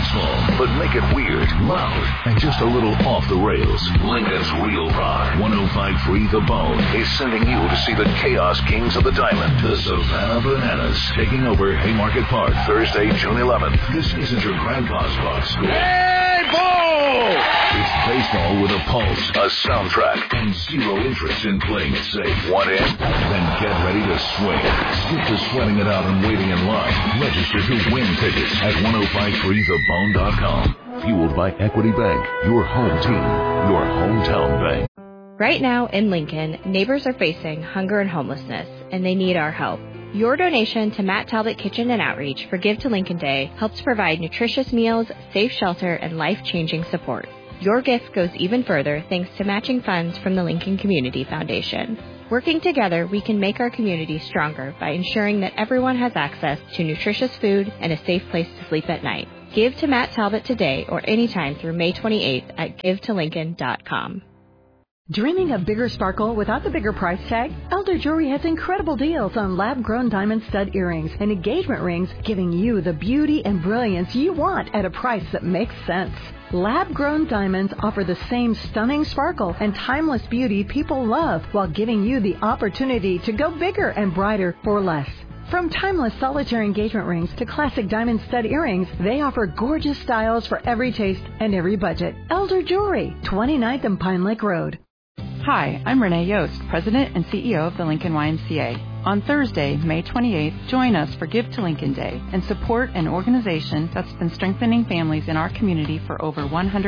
small, but make it weird, loud, and just a little off the rails. Lincoln's Real Rock 105.3 The Bone is sending you to see the Chaos Kings of the Diamond, the Savannah Bananas, taking over Haymarket Park Thursday, June 11th. This isn't your grandpa's rock school. Hey, ball! It's baseball with a pulse, a soundtrack, and zero interest in playing it safe. Want in? Then get ready to swing. Skip to sweating it out and waiting in line. Register to win tickets at 1053thebone.com. Fueled by Equity Bank, your home team, your hometown bank. Right now in Lincoln, neighbors are facing hunger and homelessness, and they need our help. Your donation to Matt Talbot Kitchen and Outreach for Give to Lincoln Day helps provide nutritious meals, safe shelter, and life-changing support. Your gift goes even further thanks to matching funds from the Lincoln Community Foundation. Working together, we can make our community stronger by ensuring that everyone has access to nutritious food and a safe place to sleep at night. Give to Matt Talbot today or anytime through May 28th at givetolincoln.com. Dreaming of bigger sparkle without the bigger price tag? Elder Jewelry has incredible deals on lab-grown diamond stud earrings and engagement rings, giving you the beauty and brilliance you want at a price that makes sense. Lab-grown diamonds offer the same stunning sparkle and timeless beauty people love while giving you the opportunity to go bigger and brighter for less. From timeless solitaire engagement rings to classic diamond stud earrings, they offer gorgeous styles for every taste and every budget. Elder Jewelry, 29th and Pine Lake Road. Hi, I'm Renee Yost, President and CEO of the Lincoln YMCA. On Thursday, May 28th, join us for Give to Lincoln Day and support an organization that's been strengthening families in our community for over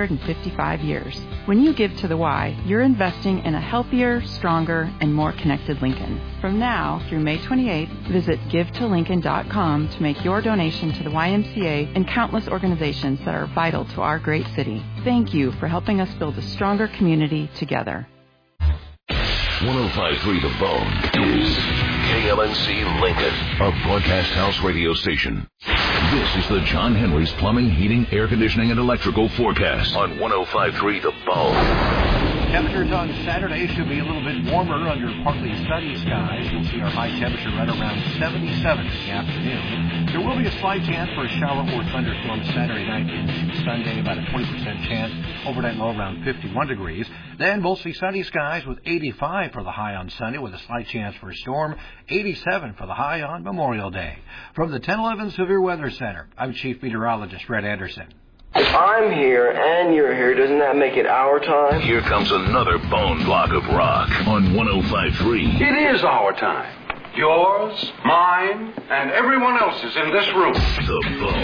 155 years. When you give to the Y, you're investing in a healthier, stronger, and more connected Lincoln. From now through May 28th, visit givetolincoln.com to make your donation to the YMCA and countless organizations that are vital to our great city. Thank you for helping us build a stronger community together. 105.3 The Bone is KLNC Lincoln, a broadcast house radio station. This is the John Henry's Plumbing, Heating, Air Conditioning, and Electrical forecast on 105.3 The Bone. Temperatures on Saturday should be a little bit warmer under partly sunny skies. We'll see our high temperature right around 77 in the afternoon. There will be a slight chance for a shower or thunderstorm Saturday night into Sunday, about a 20% chance. Overnight low around 51 degrees. Then mostly sunny skies with 85 for the high on Sunday with a slight chance for a storm, 87 for the high on Memorial Day. From the 1011 Severe Weather Center, I'm Chief Meteorologist Red Anderson. If I'm here and you're here, doesn't that make it our time? Here comes another bone block of rock on 105.3. It is our time. Yours, mine, and everyone else's in this room. The Bone.